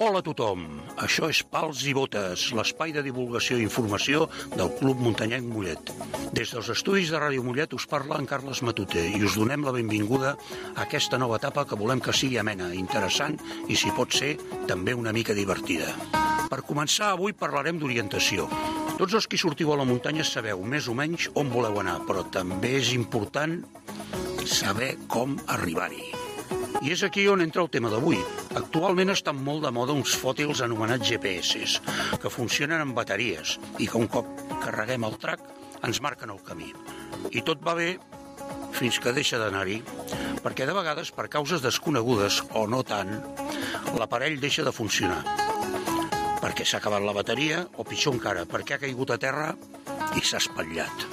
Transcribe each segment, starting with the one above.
Hola a tothom, això és Pals i Botes, l'espai de divulgació i informació del Club Muntanyenc Mollet. Des dels estudis de Ràdio Mollet us parla en Carles Matute i us donem la benvinguda a aquesta nova etapa que volem que sigui amena, interessant i, si pot ser, també una mica divertida. Per començar, avui parlarem d'orientació. Tots els que sortiu a la muntanya sabeu més o menys on voleu anar, però també és important saber com arribar-hi. I és aquí on entra el tema d'avui. Actualment estan molt de moda uns fòtils anomenats GPS, que funcionen amb bateries i que un cop carreguem el track ens marquen el camí. I tot va bé fins que deixa d'anar-hi, perquè de vegades, per causes desconegudes o no tant, l'aparell deixa de funcionar. Perquè s'ha acabat la bateria o, pitjor encara, perquè ha caigut a terra i s'ha espatllat.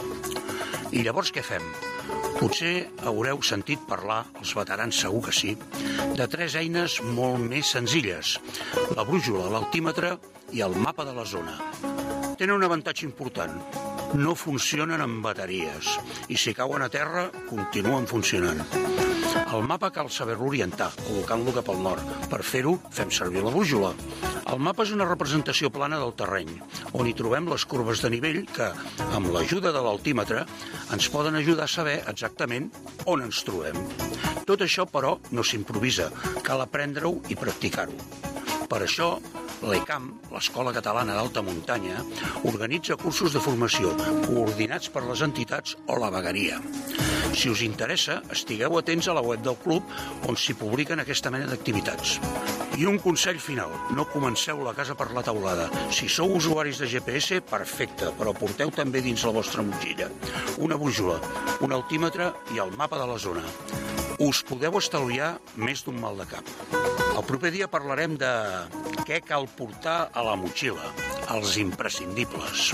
I llavors què fem? Potser haureu sentit parlar, els veterans segur que sí, de 3 eines molt més senzilles: la brújula, l'altímetre i el mapa de la zona. Tenen un avantatge important: no funcionen amb bateries i si cauen a terra continuen funcionant. El mapa cal saber-lo orientar, col·locant-lo cap al nord. Per fer-ho fem servir la brújula. El mapa és una representació plana del terreny, on hi trobem les corbes de nivell que, amb l'ajuda de l'altímetre, ens poden ajudar a saber exactament on ens trobem. Tot això, però, no s'improvisa, cal aprendre-ho i practicar-ho. Per això, l'ECAM, l'Escola Catalana d'Alta Muntanya, organitza cursos de formació coordinats per les entitats o la vegueria. Si us interessa, estigueu atents a la web del club on s'hi publiquen aquesta mena d'activitats. I un consell final: no comenceu la casa per la teulada. Si sou usuaris de GPS, perfecte, però porteu també dins la vostra motxilla una brújula, un altímetre i el mapa de la zona. Us podeu estalviar més d'un mal de cap. El proper dia parlarem de què cal portar a la motxilla, els imprescindibles.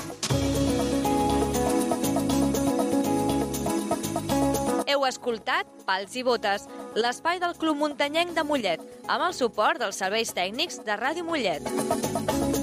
Heu escoltat Pals i Botes, l'espai del Club Muntanyenc de Mollet, amb el suport dels serveis tècnics de Ràdio Mollet.